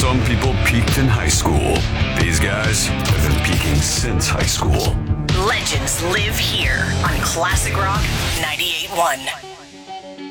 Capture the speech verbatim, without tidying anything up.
Some people peaked in high school. These guys have been peaking since high school. Legends live here on Classic Rock ninety-eight point one.